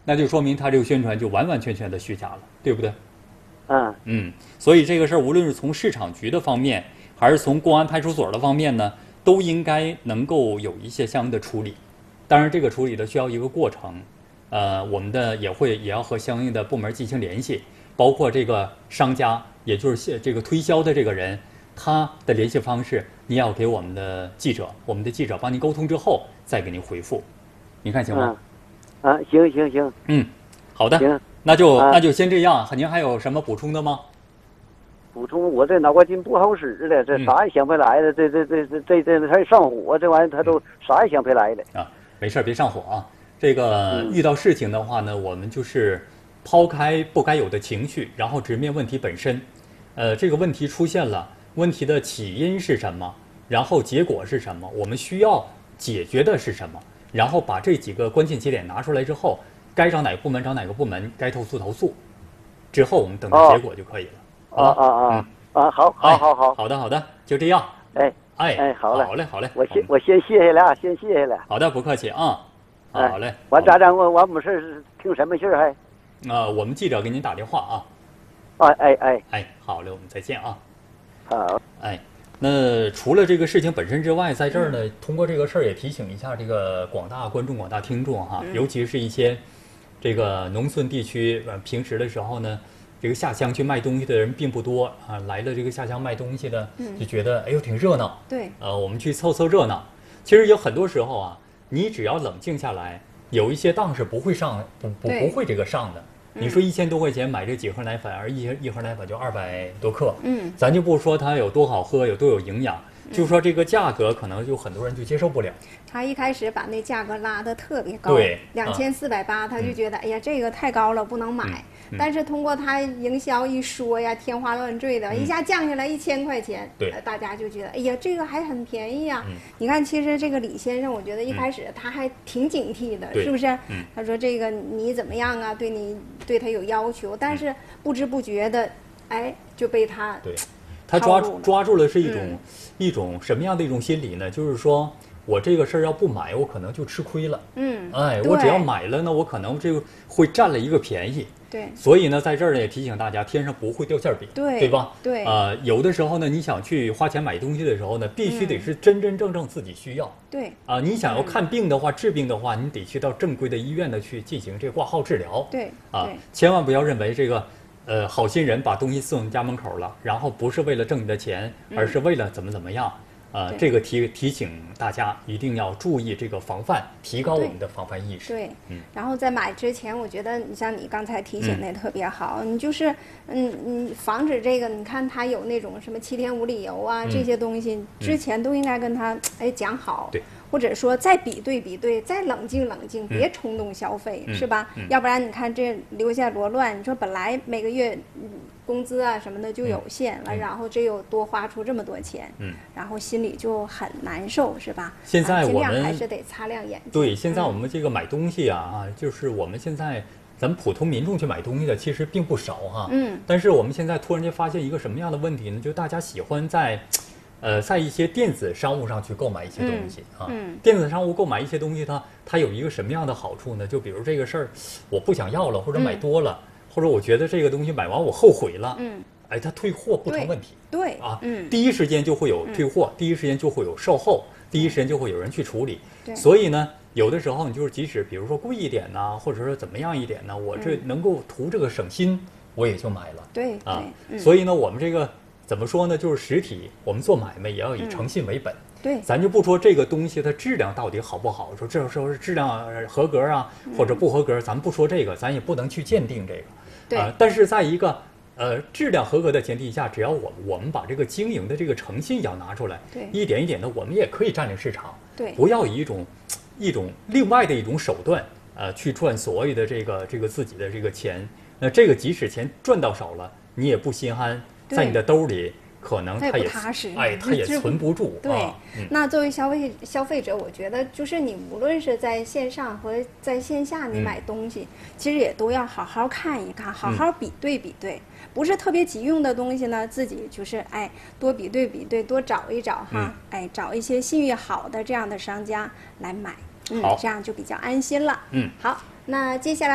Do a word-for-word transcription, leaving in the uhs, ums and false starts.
那就说明他这个宣传就完完全全的虚假了，对不对？ 嗯嗯，所以这个事儿无论是从市场局的方面，还是从公安派出所的方面呢，都应该能够有一些相应的处理。当然，这个处理的需要一个过程，呃，我们的也会也要和相应的部门进行联系，包括这个商家，也就是这个推销的这个人，他的联系方式，你要给我们的记者，我们的记者帮您沟通之后再给您回复，您看行吗？ 嗯，啊，行行行， 嗯，好的， 行， 那就、 啊、 那就先这样，您还有什么补充的吗？ 补充，我这脑瓜筋不好使的，这啥也想不来的，这这这这这这他上火，这玩意儿他都啥也想不来的啊。没事，别上火啊。这个遇到事情的话呢，我们就是抛开不该有的情绪，然后直面问题本身。呃，这个问题出现了，问题的起因是什么？然后结果是什么？我们需要解决的是什么？然后把这几个关键节点拿出来之后，该找哪个部门找哪个部门，该投诉投诉，之后我们等着结果就可以了。 啊啊啊啊！好，好，好，好， 好的，好的，就这样。 哎哎哎，好嘞， 好嘞，好嘞。 我先我先谢谢了，先谢谢了。 好的，不客气啊。好嘞。 完家长，我完没事是听什么信儿还？啊，我们记者给您打电话啊。 哎哎哎哎，好嘞，我们再见啊。 好。 哎，那除了这个事情本身之外，在这儿呢，通过这个事儿也提醒一下这个广大观众、广大听众哈，尤其是一些这个农村地区，呃，平时的时候呢。这个下乡去卖东西的人并不多啊，来了这个下乡卖东西的，就觉得哎呦挺热闹。 对， 呃，我们去凑凑热闹。其实有很多时候啊，你只要冷静下来，有一些当是不会上，不不不会这个上的。你说一千多块钱买这几盒奶粉，而一一盒奶粉就二百多克， 嗯， 咱就不说它有多好喝，有多有营养。就说这个价格可能就很多人就接受不了。 他一开始把那价格拉得特别高， 对， 两千四百八，他就觉得、嗯、哎呀这个太高了，不能买。 嗯嗯、 但是通过他营销一说呀，天花乱坠的，嗯、一下降下来一千块钱， 对、 呃，大家就觉得哎呀这个还很便宜呀、啊嗯。 你看，其实这个李先生，我觉得一开始他还挺警惕的， 嗯、 是不是、 嗯？ 他说这个你怎么样啊？对你对他有要求，但是不知不觉的，哎就被他对。他抓抓住了是一种、 嗯、 一种什么样的一种心理呢？就是说我这个事儿要不买，我可能就吃亏了。 嗯， 哎，我只要买了呢，我可能这个会占了一个便宜。 对， 所以呢，在这儿呢也提醒大家，天上不会掉馅饼， 对， 对吧？ 对， 呃，有的时候呢，你想去花钱买东西的时候呢，必须得是真真正正自己需要。 对， 啊、呃，你想要看病的话、嗯，治病的话，你得去到正规的医院呢去进行这挂号治疗。 对， 啊，千万不要认为这个。呃，好心人把东西送你家门口了，然后不是为了挣你的钱，而是为了怎么怎么样。呃，这个提提醒大家一定要注意这个防范，提高我们的防范意识。 对，嗯。然后在买之前，我觉得你像你刚才提醒的特别好，嗯、你就是嗯嗯防止这个，你看他有那种什么七天无理由啊、嗯、这些东西，之前都应该跟他哎讲好。 对。 或者说再比对比对，再冷静冷静，别冲动消费， 嗯、 是吧、 嗯？ 要不然你看这留下罗乱。你说本来每个月工资啊什么的就有限了， 嗯、 然后这又多花出这么多钱， 嗯， 然后心里就很难受，是吧？ 现在我们、 啊、尽量还是得擦亮眼睛。 对，现在我们这个买东西啊啊、嗯，就是我们现在咱们普通民众去买东西的其实并不少哈， 嗯， 但是我们现在突然间发现一个什么样的问题呢？就大家喜欢在。呃，在一些电子商务上去购买一些东西、 嗯、 啊、 嗯， 电子商务购买一些东西它，它它有一个什么样的好处呢？就比如这个事儿，我不想要了，或者买多了、嗯，或者我觉得这个东西买完我后悔了， 嗯， 哎，它退货不成问题， 对啊， 嗯， 第一时间就会有退货， 嗯、 第一时间就会有售后，第一时间就会有人去处理， 对， 所以呢，有的时候你就是即使比如说贵一点呢、啊，或者说怎么样一点呢，我这能够图这个省心，我也就买了， 对啊， 嗯、 所以呢，我们这个。怎么说呢？就是实体，我们做买卖也要以诚信为本。 嗯、对， 咱就不说这个东西它质量到底好不好，说这时候是质量合格啊，或者不合格，咱们不说这个，咱也不能去鉴定这个。 对、 呃，但是在一个呃质量合格的前提下，只要我我们把这个经营的这个诚信要拿出来， 对， 一点一点的，我们也可以占领市场。 对， 不要以一种一种另外的一种手段，呃，去赚所谓的这个这个自己的这个钱。那这个即使钱赚到手了，你也不心安，在你的兜里。可能他也踏实， 哎，他也存不住。 对、 啊嗯， 那作为消费消费者，我觉得就是你无论是在线上和在线下，你买东西、嗯，其实也都要好好看一看，好好比对比对。嗯、不是特别急用的东西呢，自己就是哎多比对比对，多找一找哈， 嗯、 哎找一些信誉好的这样的商家来买，嗯， 好， 这样就比较安心了。 嗯， 好，那接下来。